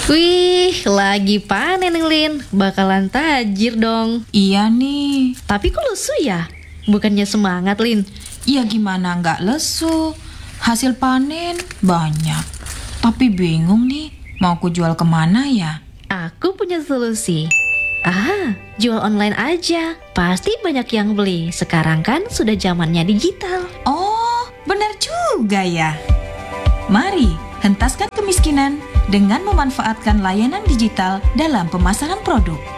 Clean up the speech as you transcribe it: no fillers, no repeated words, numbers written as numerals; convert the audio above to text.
Wih, lagi panen nih, Lin. Bakalan tajir dong. Iya nih. Tapi kok lesu ya? Bukannya semangat, Lin? Ya gimana nggak lesu? Hasil panen banyak. Tapi bingung nih, mau ku jual kemana ya? Aku punya solusi. Jual online aja. Pasti banyak yang beli. Sekarang kan sudah zamannya digital. Oh, benar juga ya. Mari, hentaskan kemiskinan dengan memanfaatkan layanan digital dalam pemasaran produk.